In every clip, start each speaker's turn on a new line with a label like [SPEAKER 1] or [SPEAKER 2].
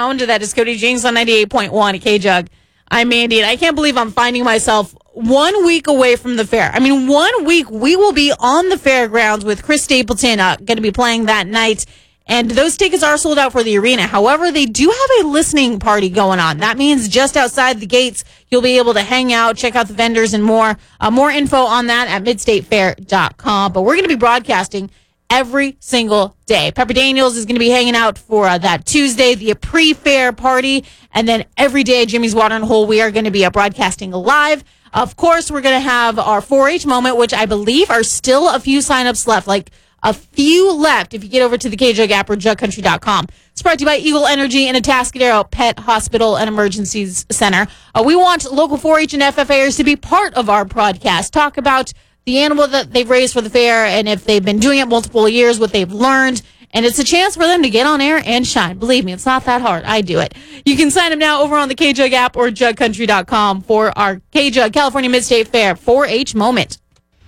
[SPEAKER 1] sound. That is Cody Jinks on 98.1 at K-Jug. I'm Mandy, and I can't believe I'm finding myself 1 week away from the fair. I mean, 1 week we will be on the fairgrounds with Chris Stapleton going to be playing that night. And those tickets are sold out for the arena. However, they do have a listening party going on. That means just outside the gates, you'll be able to hang out, check out the vendors and more. More info on that at midstatefair.com. But we're going to be broadcasting every single day. Pepper Daniels is going to be hanging out for that Tuesday, the pre-fair party. And then every day, Jimmy's Watering Hole, we are going to be broadcasting live. Of course, we're going to have our 4-H moment, which I believe are still a few signups left, like a few left if you get over to the KJug app or jugcountry.com. It's brought to you by Eagle Energy and Atascadero Pet Hospital and Emergencies Center. We want local 4-H and FFAers to be part of our broadcast. Talk about the animal that they've raised for the fair and if they've been doing it multiple years, what they've learned. And it's a chance for them to get on air and shine. Believe me, it's not that hard. I do it. You can sign up now over on the KJug app or jugcountry.com for our KJug California Midstate Fair 4-H moment.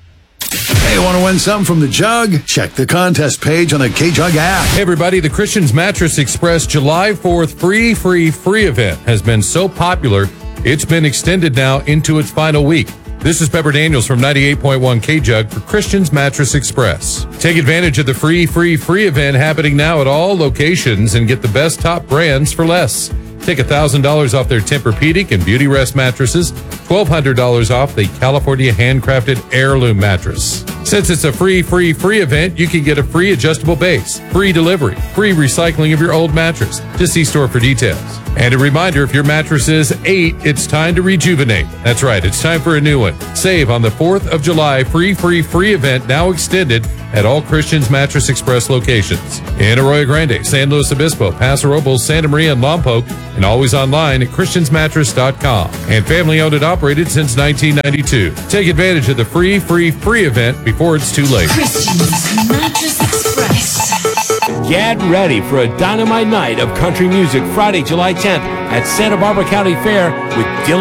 [SPEAKER 2] Hey, want to win something from the Jug? Check the contest page on the KJug app.
[SPEAKER 3] Hey, everybody. The Christian's Mattress Express July 4th free event has been so popular, it's been extended now into its final week. This is Pepper Daniels from 98.1 KJug for Christian's Mattress Express. Take advantage of the free event happening now at all locations and get the best top brands for less. Take $1,000 off their Tempur-Pedic and Beauty Rest mattresses, $1,200 off the California handcrafted heirloom mattress. Since it's a free event, you can get a free adjustable base, free delivery, free recycling of your old mattress. Just see store for details. And a reminder, if your mattress is 8, it's time to rejuvenate. That's right, it's time for a new one. Save on the 4th of July free event now extended at all Christian's Mattress Express locations. In Arroyo Grande, San Luis Obispo, Paso Robles, Santa Maria, and Lompoc, and always online at christiansmattress.com. And family owned and operated since 1992. Take advantage of the free event before it's too late.
[SPEAKER 4] Christian's Mattress Express.
[SPEAKER 5] Get ready for a dynamite night of country music Friday, July 10th at Santa Barbara County Fair with Dylan